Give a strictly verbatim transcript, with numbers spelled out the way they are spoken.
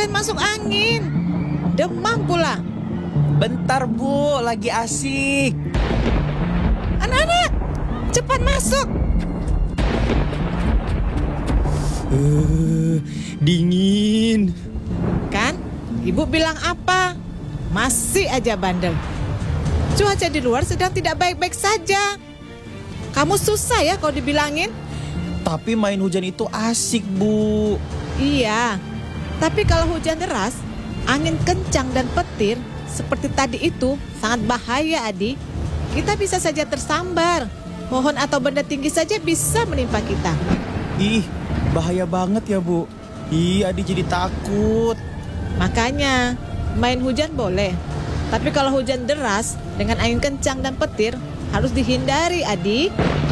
sering masuk angin. Demam pula. Bentar Bu, lagi asik. Anak-anak, cepat masuk. Uh, dingin. Kan, ibu bilang apa? Masih aja bandel. Cuaca di luar sedang tidak baik-baik saja. Kamu susah ya kalau dibilangin. Tapi main hujan itu asik Bu. Iya, tapi kalau hujan deras, angin kencang dan petir seperti tadi itu sangat bahaya, Adi. Kita bisa saja tersambar. Pohon atau benda tinggi saja bisa menimpa kita. Ih, bahaya banget ya Bu. Ih, Adi jadi takut. Makanya, main hujan boleh. Tapi kalau hujan deras dengan angin kencang dan petir, harus dihindari, Adi.